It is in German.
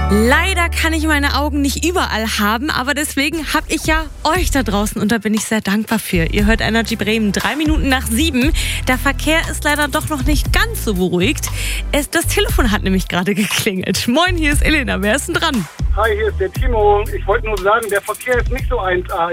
Leider kann ich meine Augen nicht überall haben, aber deswegen habe ich ja euch da draußen und da bin ich sehr dankbar für. Ihr hört Energy Bremen, 3 Minuten nach 7. Der Verkehr ist leider doch noch nicht ganz so beruhigt. Das Telefon hat nämlich gerade geklingelt. Moin, hier ist Elena, wer ist denn dran? Hi, hier ist der Timo. Ich wollte nur sagen, der Verkehr ist nicht so 1A.